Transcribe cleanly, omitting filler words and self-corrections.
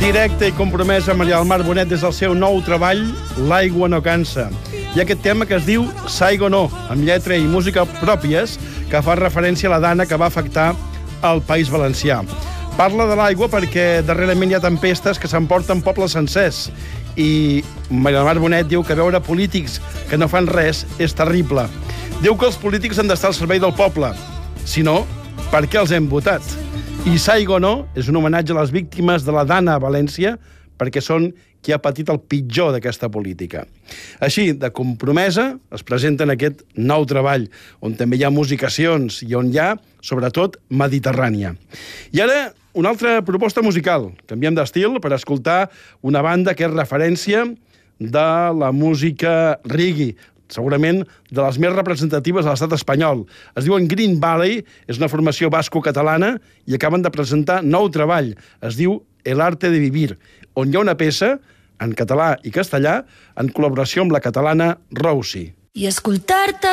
Directe i compromesa Maria del Mar Bonet des del seu nou treball, L'aigua no cansa. I aquest tema que es diu Saigo no, amb lletra i música pròpies, que fa referència a la dana que va afectar el País Valencià. Parla de l'aigua perquè darrerament hi ha tempestes que s'emporten pobles sencers. I Maria del Mar Bonet diu que veure polítics que no fan res és terrible. Diu que els polítics han d'estar al servei del poble. Si no, per què els hem votat? I Saigo no és un homenatge a les víctimes de la dana a València perquè són qui ha patit el pitjor d'aquesta política. Així, de compromesa, es presenta en aquest nou treball, on també hi ha musicacions i on hi ha, sobretot, mediterrània. I ara, una altra proposta musical. Canviem d'estil per escoltar una banda que és referència de la música reggae, segurament de les més representatives de l'estat espanyol. Es diuen Green Valley, és una formació basco-catalana i acaben de presentar nou treball. Es diu El arte de vivir, on hi ha una peça, en català i castellà, en col·laboració amb la catalana Rousy. I escoltar-te